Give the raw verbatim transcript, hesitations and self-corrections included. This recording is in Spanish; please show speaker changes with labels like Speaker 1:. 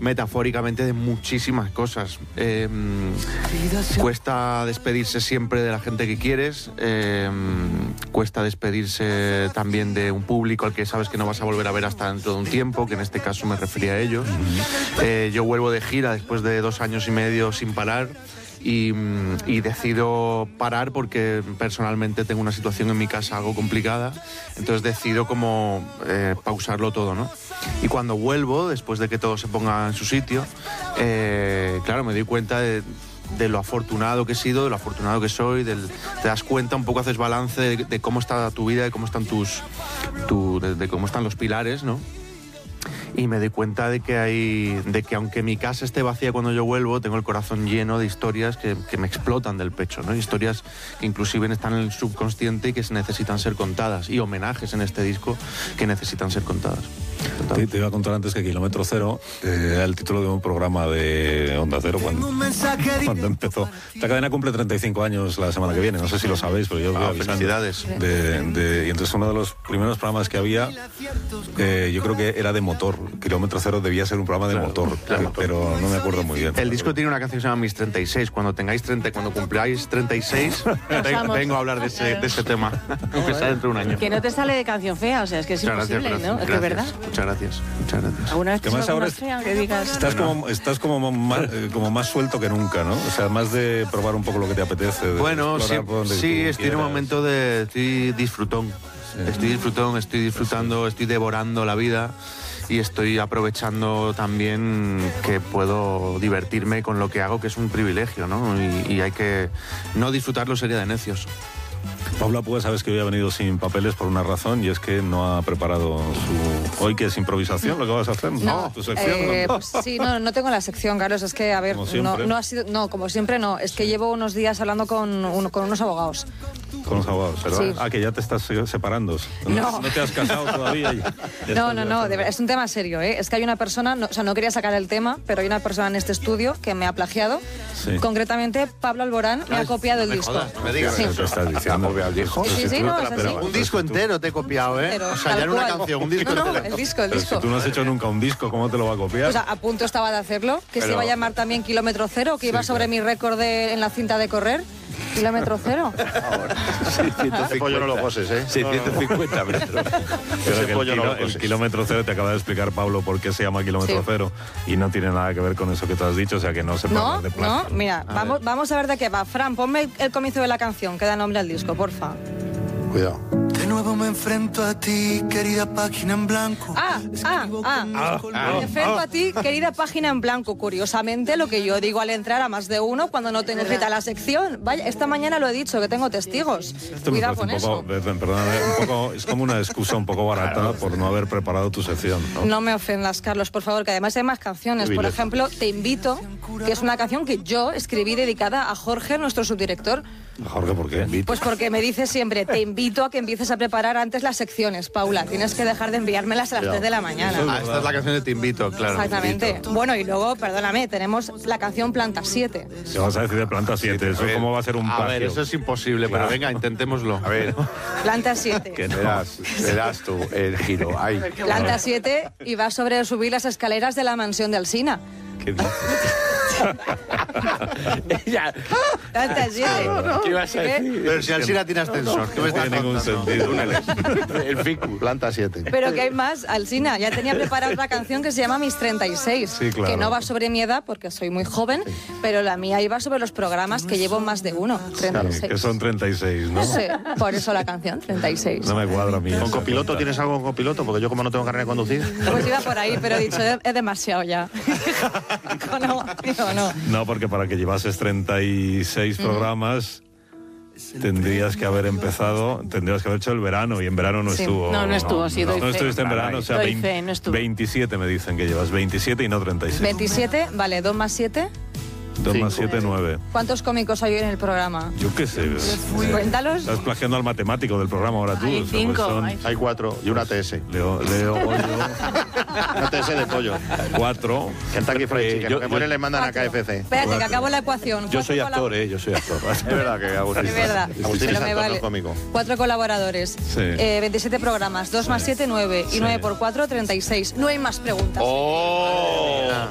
Speaker 1: metafóricamente de muchísimas cosas. Eh, cuesta despedirse siempre de la gente que quieres, eh, cuesta despedirse también de un público al que sabes que no vas a volver a ver hasta dentro de un tiempo, que en este caso me refería a ellos. Eh, yo vuelvo de gira después de dos años y medio sin parar. Y, y decido parar porque personalmente tengo una situación en mi casa algo complicada, entonces decido como eh, pausarlo todo, ¿no? Y cuando vuelvo, después de que todo se ponga en su sitio, eh, claro, me doy cuenta de, de lo afortunado que he sido, de lo afortunado que soy, del, te das cuenta, un poco haces balance de, de cómo está tu vida, de cómo están tus, tu, de, de cómo están los pilares, ¿no? Y me doy cuenta de que hay, de que aunque mi casa esté vacía cuando yo vuelvo, tengo el corazón lleno de historias que, que me explotan del pecho, ¿no? Historias que inclusive están en el subconsciente y que necesitan ser contadas, y homenajes en este disco que necesitan ser contadas.
Speaker 2: Te, te iba a contar antes que Kilómetro Cero eh, era el título de un programa de Onda Cero cuando, cuando empezó. Esta cadena cumple treinta y cinco años la semana que viene, no sé si lo sabéis, pero yo voy
Speaker 1: ah,
Speaker 2: avisando.
Speaker 1: Felicidades.
Speaker 2: De, de, y entonces uno de los primeros programas que había, eh, yo creo que era de motor. Kilómetro Cero debía ser un programa de claro, motor, claro, eh, pero no me acuerdo muy bien.
Speaker 1: El disco tiene una canción que se llama Mis treinta y seis. Cuando tengáis treinta, cuando cumpláis treinta y seis, vengo, vengo a hablar de ese, de ese tema, aunque sea dentro de un año.
Speaker 3: Que no te sale de canción fea, o sea, es que es
Speaker 1: muchas
Speaker 3: imposible,
Speaker 1: gracias,
Speaker 3: ¿no?
Speaker 1: Gracias,
Speaker 3: es que verdad.
Speaker 1: Muchas gracias, muchas gracias.
Speaker 3: ¿Alguna vez te
Speaker 2: más ahora
Speaker 3: es, fea que digas?
Speaker 2: Estás,
Speaker 1: bueno.
Speaker 2: como, estás como, más, eh, como más suelto que nunca, ¿no? O sea, más de probar un poco lo que te apetece. De
Speaker 1: bueno, sí, sí estoy en un momento de... Estoy disfrutón. Sí. Estoy disfrutón, estoy disfrutando, estoy devorando la vida. Y estoy aprovechando también que puedo divertirme con lo que hago, que es un privilegio, ¿no? Y, y hay que... No disfrutarlo sería de necios.
Speaker 2: Paula, pues sabes que hoy ha venido sin papeles por una razón, y es que no ha preparado su... Hoy, que es improvisación lo que vas a hacer, ¿no?
Speaker 4: No,
Speaker 2: ¿Tu sección?
Speaker 4: eh, pues sí, no, no tengo la sección, Carlos, es que, a ver, no, no ha sido... No, como siempre no, es que llevo unos días hablando con, un, con unos abogados.
Speaker 2: Con los abogados, ¿verdad?
Speaker 4: Sí.
Speaker 2: Ah, que ya te estás separando.
Speaker 4: No.
Speaker 2: No te has casado todavía. Ya, ya
Speaker 4: no, no, no, de verdad, es un tema serio, ¿eh? Es que hay una persona, no, o sea, no quería sacar el tema, pero hay una persona en este estudio que me ha plagiado.
Speaker 2: Sí.
Speaker 4: Concretamente, Pablo Alborán me ha copiado el
Speaker 1: no me
Speaker 4: disco.
Speaker 1: Jodas, no me digas.
Speaker 4: Sí.
Speaker 2: ¿Qué estás diciendo?
Speaker 1: el disco?
Speaker 4: Sí, sí, no, es así.
Speaker 1: Un disco entero te he copiado, ¿eh?
Speaker 4: Pero,
Speaker 1: o sea, ya en una
Speaker 4: cual.
Speaker 1: canción, un disco
Speaker 4: no, no,
Speaker 1: entero.
Speaker 4: el disco, el
Speaker 2: Pero
Speaker 4: disco.
Speaker 2: si tú no has hecho nunca un disco, ¿cómo te lo va a copiar?
Speaker 4: O sea, a punto estaba de hacerlo, que
Speaker 1: Pero...
Speaker 4: se iba a llamar también Kilómetro Cero, que
Speaker 2: Sí,
Speaker 4: iba sobre
Speaker 2: claro.
Speaker 4: mi récord de, en la cinta de correr. Kilómetro Cero.
Speaker 5: Ese pollo no lo coses, ¿eh?
Speaker 1: seiscientos cincuenta metros.
Speaker 2: Pero
Speaker 5: Ese
Speaker 2: que el,
Speaker 5: pollo no
Speaker 2: kilo-
Speaker 5: lo
Speaker 2: el
Speaker 5: coses.
Speaker 2: kilómetro cero te acaba de explicar Pablo por qué se llama kilómetro
Speaker 4: Sí.
Speaker 2: cero, y no tiene nada que ver con eso que tú has dicho, o sea que no se puede
Speaker 4: No,
Speaker 2: hablar de plagio.
Speaker 4: no, mira,
Speaker 2: A
Speaker 4: vamos,
Speaker 2: ver.
Speaker 4: vamos a ver de qué va. Fran, ponme el, el comienzo de la canción que da nombre al disco, porfa.
Speaker 5: Cuidado.
Speaker 6: De nuevo me enfrento a ti, querida página en blanco.
Speaker 4: Ah, ah, ah. Me enfrento a ti, querida página en blanco. Curiosamente, lo que yo digo al entrar a más de uno cuando no tengo cita a la sección. Vaya, esta mañana lo he dicho, que tengo testigos.
Speaker 2: Esto me
Speaker 4: Cuidado
Speaker 2: parece
Speaker 4: con
Speaker 2: un poco,
Speaker 4: eso.
Speaker 2: eh, perdóname, un poco, es como una excusa un poco barata por no haber preparado tu sección, ¿no?
Speaker 4: No me ofendas, Carlos, por favor, que además hay más canciones. Por ejemplo, Te Invito, que es una canción que yo escribí dedicada a Jorge, nuestro subdirector.
Speaker 2: Jorge, ¿por qué?
Speaker 4: Pues porque me dice siempre, te invito a que empieces a preparar antes las secciones, Paula. Tienes que dejar de enviármelas a las tres de la mañana.
Speaker 1: Ah, esta es la canción de Te Invito, claro.
Speaker 4: Exactamente. Bueno, y luego, perdóname, tenemos la canción Planta siete.
Speaker 2: ¿Qué vas a decir de Planta siete? ¿Eso cómo va a ser un
Speaker 1: A
Speaker 2: plagio?
Speaker 1: ver, eso es imposible,
Speaker 2: Claro.
Speaker 1: pero venga, intentémoslo.
Speaker 5: A ver,
Speaker 4: Planta siete.
Speaker 2: Que no.
Speaker 5: verás, verás tú el giro. Ahí.
Speaker 4: Planta siete y va sobre subir las escaleras de la mansión de Alsina.
Speaker 2: ¿Qué dices?
Speaker 4: Planta siete.
Speaker 1: ¿Qué ibas a
Speaker 4: ¿Eh?
Speaker 1: decir? Pero si Alsina tiene ascensor, ¿qué me
Speaker 2: No
Speaker 1: estás
Speaker 2: tiene ningún
Speaker 1: contando?
Speaker 2: sentido.
Speaker 5: El ficus. Planta siete.
Speaker 4: Pero que hay más, Alsina. Ya tenía preparada otra canción que se llama Mis treinta y seis.
Speaker 2: Sí, claro.
Speaker 4: Que no va sobre mi edad, porque soy muy joven, pero la mía iba sobre los programas que llevo más de uno. treinta y seis.
Speaker 2: Que son treinta y seis, ¿no?
Speaker 4: Sí, por eso la canción, treinta y seis.
Speaker 2: No me cuadra a mí.
Speaker 5: ¿Con
Speaker 2: esa
Speaker 5: copiloto
Speaker 2: cuenta.
Speaker 5: tienes algo con copiloto? Porque yo, como no tengo carnet de conducir.
Speaker 4: Pues iba por ahí, pero he dicho, es es demasiado ya. Digo, no, digo, no.
Speaker 2: No, porque para que llevases treinta y seis programas tendrías que haber empezado, tendrías que haber hecho el verano, y en verano no
Speaker 4: Sí.
Speaker 2: estuvo.
Speaker 3: No, no estuvo, sí, doy
Speaker 2: No
Speaker 3: fe.
Speaker 2: estuviste en verano, o sea,
Speaker 3: Doy
Speaker 2: veinte,
Speaker 3: fe, no estuvo.
Speaker 2: veintisiete me dicen que llevas, veintisiete y no treinta y seis.
Speaker 4: veintisiete, vale, dos más siete.
Speaker 2: dos más
Speaker 5: Cinco.
Speaker 2: siete, nueve.
Speaker 4: ¿Cuántos cómicos hay hoy en el programa?
Speaker 2: Yo qué sé.
Speaker 4: Cuéntalos.
Speaker 2: Estás plagiando al matemático del programa ahora tú.
Speaker 3: Hay
Speaker 2: o sea, pues
Speaker 3: cinco,
Speaker 2: son
Speaker 3: hay-
Speaker 5: Hay cuatro y una T S.
Speaker 2: Leo, Leo, Goyo,
Speaker 5: Una T S de pollo.
Speaker 2: cuatro.
Speaker 5: Kentucky Fried
Speaker 7: Eh,
Speaker 5: Chicken.
Speaker 7: yo-
Speaker 5: Lo que mueren le mandan a
Speaker 4: Cuatro.
Speaker 5: K F C.
Speaker 4: Espérate, que acabo la ecuación.
Speaker 7: Yo
Speaker 4: Cuatro
Speaker 7: soy actor,
Speaker 4: colab-
Speaker 7: ¿eh? Yo soy actor.
Speaker 5: Es verdad que Agustín.
Speaker 4: Es verdad,
Speaker 5: Agustín
Speaker 4: pero
Speaker 5: es
Speaker 4: me
Speaker 5: actor, no
Speaker 4: vale.
Speaker 5: es cómico.
Speaker 4: Cuatro colaboradores,
Speaker 2: Sí.
Speaker 4: eh, veintisiete programas, dos más siete, nueve, y nueve por cuatro, treinta y seis. No hay más preguntas.
Speaker 5: ¡Oh!